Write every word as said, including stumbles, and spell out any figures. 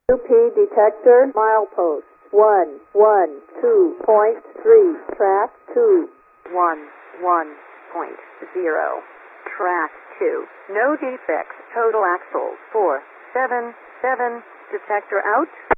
U P detector milepost one one two point three, track two. one one point zero, track two. No defects, total axles four seven seven, detector out.